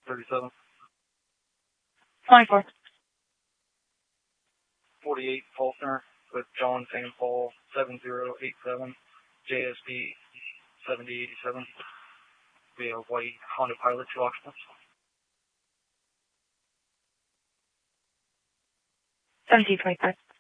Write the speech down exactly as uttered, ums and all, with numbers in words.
thirty-seven. twenty-four. forty-eight Faulkner with John Saint Paul seven zero eight seven, J S D seventy eighty-seven. We have white Honda Pilot, two occupants. seventeen twenty-five.